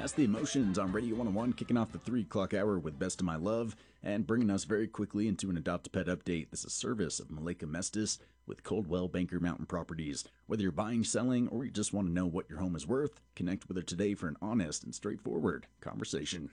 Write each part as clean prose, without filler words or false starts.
That's the Emotions on Radio 101, kicking off the 3 o'clock hour with Best of My Love and bringing us very quickly into an Adopt-A-Pet update. This is a service of Malika Mestis with Coldwell Banker Mountain Properties. Whether you're buying, selling, or you just want to know what your home is worth, connect with her today for an honest and straightforward conversation.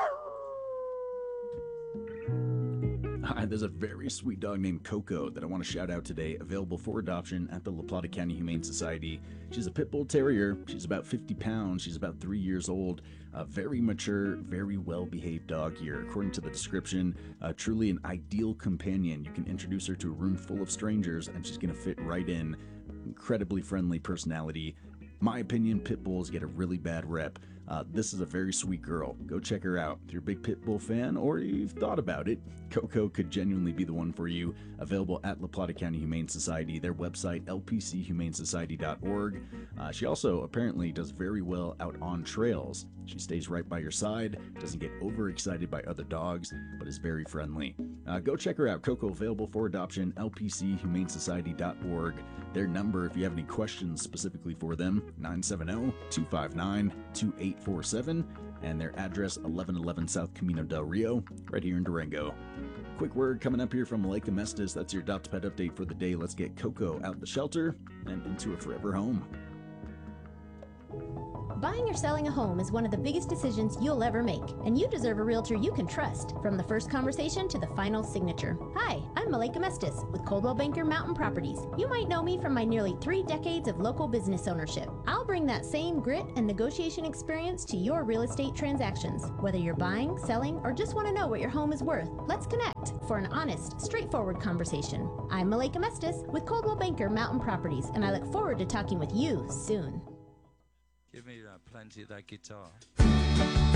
Hi, there's a very sweet dog named Coco that I want to shout out today, available for adoption at the La Plata County Humane Society. She's a pit bull terrier. She's about 50 pounds. She's about 3 years old. A very mature, very well-behaved dog here. According to the description, truly an ideal companion. You can introduce her to a room full of strangers and she's going to fit right in. Incredibly friendly personality. My opinion, pit bulls get a really bad rep. This is a very sweet girl. Go check her out. If you're a big pit bull fan or you've thought about it, Coco could genuinely be the one for you. Available at La Plata County Humane Society, their website, lpchumanesociety.org. She also apparently does very well out on trails. She stays right by your side, doesn't get overexcited by other dogs, but is very friendly. Go check her out. Coco, available for adoption, lpchumanesociety.org. Their number, if you have any questions specifically for them, 970-259-2847, and their address, 1111 South Camino del Rio, right here in Durango. Quick word coming up here from Malika Mestis. That's your Adopt-A-Pet update for the day. Let's get Coco out the shelter and into a forever home. Buying or selling a home is one of the biggest decisions you'll ever make, and you deserve a realtor you can trust, from the first conversation to the final signature. Hi, I'm Malika Mestis with Coldwell Banker Mountain Properties. You might know me from my nearly 3 decades of local business ownership. I'll bring that same grit and negotiation experience to your real estate transactions. Whether you're buying, selling, or just want to know what your home is worth, let's connect for an honest, straightforward conversation. I'm Malika Mestis with Coldwell Banker Mountain Properties, and I look forward to talking with you soon. Give me plenty of that guitar.